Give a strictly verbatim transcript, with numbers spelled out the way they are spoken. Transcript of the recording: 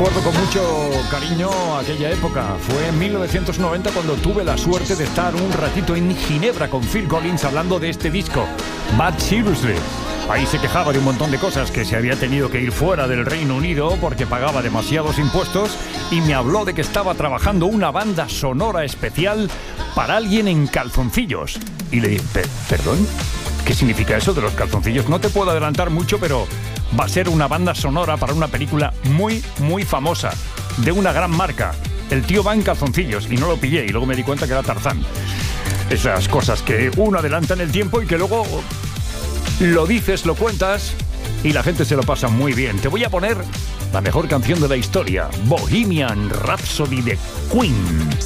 Recuerdo con mucho cariño aquella época. Fue en mil novecientos noventa cuando tuve la suerte de estar un ratito en Ginebra con Phil Collins hablando de este disco, But Seriously. Ahí se quejaba de un montón de cosas, que se había tenido que ir fuera del Reino Unido porque pagaba demasiados impuestos, y me habló de que estaba trabajando una banda sonora especial para alguien en calzoncillos. Y le dije, ¿perdón? ¿Qué significa eso de los calzoncillos? No te puedo adelantar mucho, pero va a ser una banda sonora para una película muy, muy famosa, de una gran marca. El tío va en calzoncillos y no lo pillé, y luego me di cuenta que era Tarzán. Esas cosas que uno adelanta en el tiempo y que luego lo dices, lo cuentas y la gente se lo pasa muy bien. Te voy a poner la mejor canción de la historia, Bohemian Rhapsody de Queen.